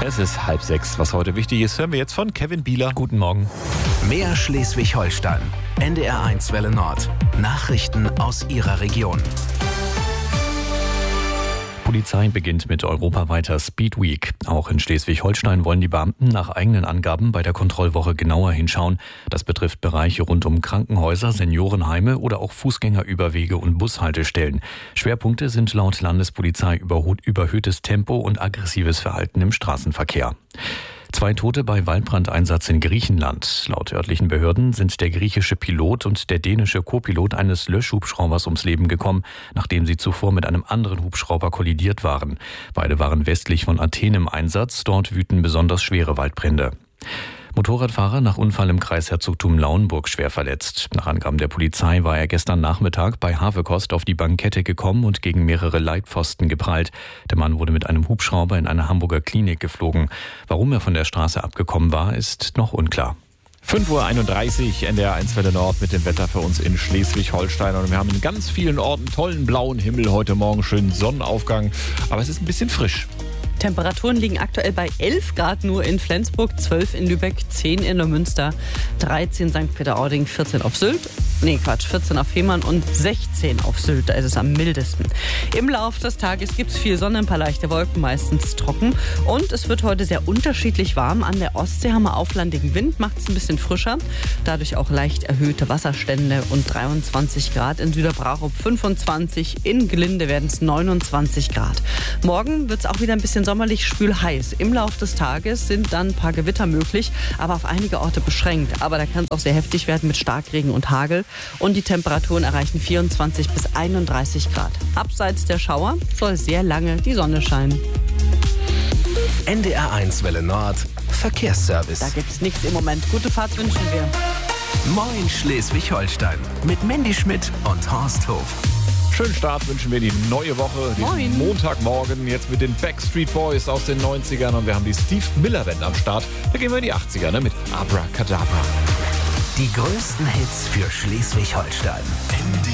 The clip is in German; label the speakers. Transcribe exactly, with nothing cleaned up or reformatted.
Speaker 1: Es ist halb sechs. Was heute wichtig ist, hören wir jetzt von Kevin Bieler.
Speaker 2: Guten Morgen.
Speaker 3: Mehr Schleswig-Holstein. N D R eins Welle Nord. Nachrichten aus Ihrer Region.
Speaker 2: Polizei beginnt mit europaweiter Speed Week. Auch in Schleswig-Holstein wollen die Beamten nach eigenen Angaben bei der Kontrollwoche genauer hinschauen. Das betrifft Bereiche rund um Krankenhäuser, Seniorenheime oder auch Fußgängerüberwege und Bushaltestellen. Schwerpunkte sind laut Landespolizei überhöhtes Tempo und aggressives Verhalten im Straßenverkehr. Zwei Tote bei Waldbrandeinsatz in Griechenland. Laut örtlichen Behörden sind der griechische Pilot und der dänische Co-Pilot eines Löschhubschraubers ums Leben gekommen, nachdem sie zuvor mit einem anderen Hubschrauber kollidiert waren. Beide waren westlich von Athen im Einsatz. Dort wüten besonders schwere Waldbrände. Motorradfahrer nach Unfall im Kreisherzogtum Lauenburg schwer verletzt. Nach Angaben der Polizei war er gestern Nachmittag bei Havekost auf die Bankette gekommen und gegen mehrere Leitpfosten geprallt. Der Mann wurde mit einem Hubschrauber in eine Hamburger Klinik geflogen. Warum er von der Straße abgekommen war, ist noch unklar.
Speaker 1: fünf Uhr einunddreißig, N D R eins Welle Nord mit dem Wetter für uns in Schleswig-Holstein. Und wir haben in ganz vielen Orten tollen blauen Himmel heute Morgen, schönen Sonnenaufgang. Aber es ist ein bisschen frisch.
Speaker 4: Temperaturen liegen aktuell bei elf Grad nur in Flensburg, zwölf in Lübeck, zehn in Neumünster, dreizehn Sankt Peter-Ording, vierzehn auf Sylt. Nee, Quatsch, vierzehn auf Fehmarn und sechzehn auf Sylt, da ist es am mildesten. Im Laufe des Tages gibt es viel Sonne, ein paar leichte Wolken, meistens trocken. Und es wird heute sehr unterschiedlich warm. An der Ostsee haben wir auflandigen Wind, macht es ein bisschen frischer. Dadurch auch leicht erhöhte Wasserstände und dreiundzwanzig Grad. In Süderbrarup fünfundzwanzig, in Glinde werden es neunundzwanzig Grad. Morgen wird es auch wieder ein bisschen sommerlich schwül heiß. Im Laufe des Tages sind dann ein paar Gewitter möglich, aber auf einige Orte beschränkt. Aber da kann es auch sehr heftig werden mit Starkregen und Hagel. Und die Temperaturen erreichen vierundzwanzig bis einunddreißig Grad. Abseits der Schauer soll sehr lange die Sonne scheinen.
Speaker 3: N D R eins Welle Nord. Verkehrsservice.
Speaker 4: Da gibt es nichts im Moment. Gute Fahrt wünschen wir.
Speaker 3: Moin Schleswig-Holstein. Mit Mandy Schmidt und Horst Hof.
Speaker 1: Schönen Start wünschen wir die neue Woche, diesen
Speaker 4: Moin.
Speaker 1: Montagmorgen, jetzt mit den Backstreet Boys aus den neunzigern. Und wir haben die Steve Miller Band am Start. Da gehen wir in die achtziger, ne, mit Abracadabra.
Speaker 3: Die größten Hits für Schleswig-Holstein.